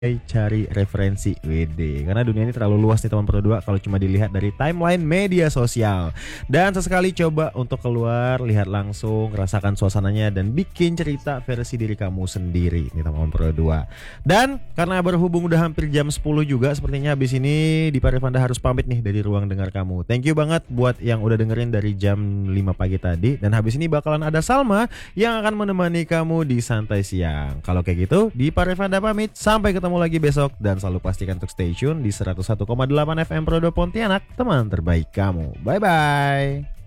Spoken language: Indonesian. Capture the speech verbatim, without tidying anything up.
cari referensi W D. Karena dunia ini terlalu luas nih teman Pro dua kalau cuma dilihat dari timeline media sosial. Dan sesekali coba untuk keluar, lihat langsung, rasakan suasananya dan bikin cerita versi diri kamu sendiri nih teman Pro dua. Dan karena berhubung udah hampir jam sepuluh juga, sepertinya habis ini Dipa Revanda harus pamit nih dari ruang dengar kamu. Thank you banget buat yang udah dengerin dari jam lima pagi tadi. Dan habis ini bakalan ada Salma yang akan menemani kamu di santai siang. Kalau kayak gitu, Dipa Revanda pamit. Sampai ketemu lagi besok dan selalu pastikan untuk stay tune di seratus satu koma delapan F M Pro dua Pontianak, teman terbaik kamu. Bye bye.